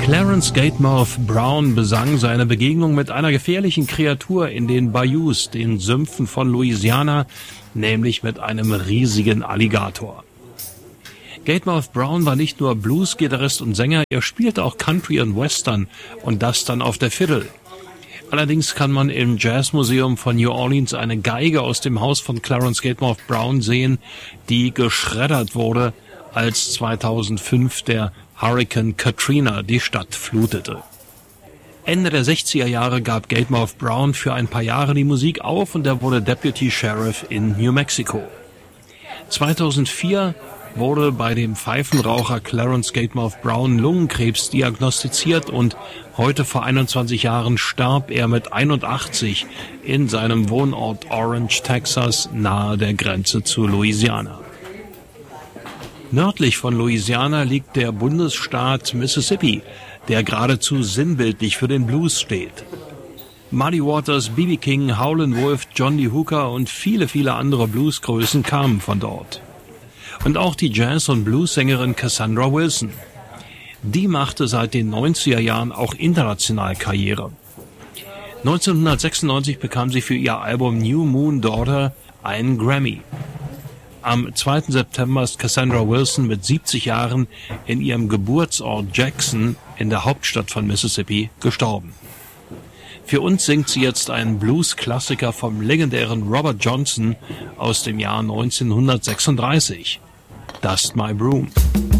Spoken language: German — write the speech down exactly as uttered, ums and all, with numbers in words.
Clarence Gatemouth Brown besang seine Begegnung mit einer gefährlichen Kreatur in den Bayous, den Sümpfen von Louisiana, nämlich mit einem riesigen Alligator. Gatemouth Brown war nicht nur Blues-Gitarrist und Sänger, er spielte auch Country und Western und das dann auf der Fiddle. Allerdings kann man im Jazzmuseum von New Orleans eine Geige aus dem Haus von Clarence Gatemouth Brown sehen, die geschreddert wurde, als zweitausendfünf der Hurrikan Katrina die Stadt flutete. Ende der sechziger Jahre gab Gatemouth Brown für ein paar Jahre die Musik auf und er wurde Deputy Sheriff in New Mexico. zweitausendvier wurde bei dem Pfeifenraucher Clarence Gatemouth Brown Lungenkrebs diagnostiziert und heute vor einundzwanzig Jahren starb er mit einundachtzig in seinem Wohnort Orange, Texas, nahe der Grenze zu Louisiana. Nördlich von Louisiana liegt der Bundesstaat Mississippi, der geradezu sinnbildlich für den Blues steht. Muddy Waters, B B King, Howlin' Wolf, John Lee Hooker und viele, viele andere Bluesgrößen kamen von dort. Und auch die Jazz- und Bluessängerin Cassandra Wilson. Die machte seit den neunziger Jahren auch international Karriere. neunzehnhundertsechsundneunzig bekam sie für ihr Album New Moon Daughter einen Grammy. Am zweiten September ist Cassandra Wilson mit siebzig Jahren in ihrem Geburtsort Jackson in der Hauptstadt von Mississippi gestorben. Für uns singt sie jetzt einen Blues-Klassiker vom legendären Robert Johnson aus dem Jahr neunzehnhundertsechsunddreißig. Dust My Broom.